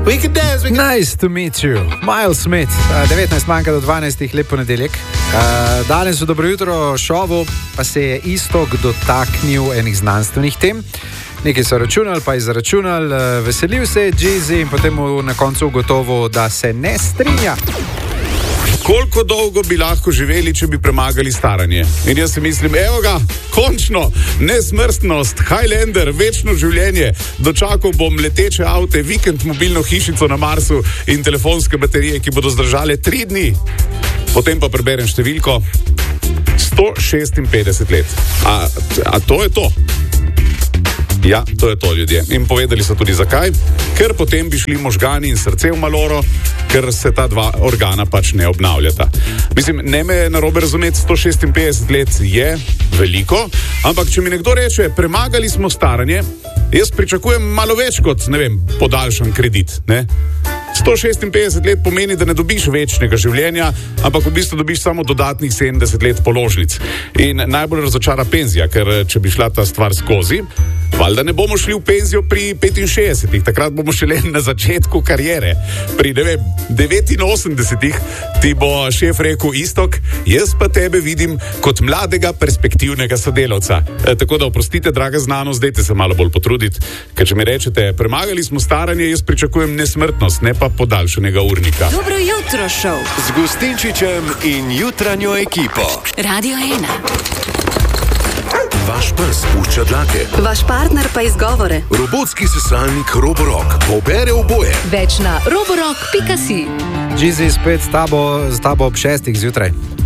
Nice to meet you, Miles Smith. 19 manjka do 12, lep ponedeljek. Danes v Dobro jutro šovu pa se je Iztok dotaknil enih znanstvenih tem. Nekaj so računali, pa izračunali, veselil se je Jeezy in potem na koncu ugotovil, da se ne strinja. Koliko dolgo bi lahko živeli, če bi premagali staranje? In jaz si mislim, evo ga, končno, nesmrtnost, Highlander, večno življenje. Dočakal bom leteče avte, vikend, mobilno hišico na Marsu in telefonske baterije, ki bodo zdržale 3 dni. Potem pa preberem številko 156 let. A to je to? Ja, to je to, ljudje. In povedali so tudi zakaj. Ker potem bi šli možgani in srce v maloro, ker se ta dva organa pač ne obnavljata. Mislim, ne me narobe razumeti, 156 let je veliko, ampak če mi nekdo reče, premagali smo staranje, jaz pričakujem malo več kot, ne vem, podaljšan kredit, ne? 156 let pomeni, da ne dobiš večnega življenja, ampak v bistvu dobiš samo dodatnih 70 let položnic. In najbolj razočara penzija, ker če bi šla ta stvar skozi, valjda ne bomo šli v penzijo pri 65, takrat bomo šele na začetku kariere. Pri 89 ti bo šef rekel, Iztok, jaz pa tebe vidim kot mladega perspektivnega sodelavca. Tako da oprostite, draga znanost, dajte se malo bolj potruditi, ker če mi rečete, premagali smo staranje, jaz pričakujem nesmrtnost, ne pa podaljšanega urnika. Dobro jutro, šov. Z Gustinčičem in jutranjo ekipo. Radio 1. Vaš pes pušča dlake. Vaš partner pa izgovore. Robotski sesalnik Roborock pobere oboje. Več na roborock.si. Jeezy spet z tabo ob 6 zjutraj.